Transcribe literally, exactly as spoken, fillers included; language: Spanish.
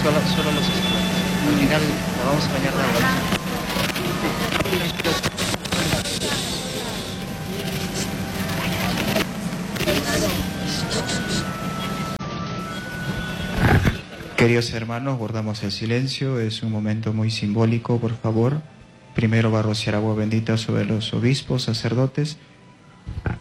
solo, solo los estudiantes. Al final la vamos a bañar de agua. Queridos hermanos, guardamos el silencio, es un momento muy simbólico, por favor. Primero va a rociar agua bendita sobre los obispos, sacerdotes.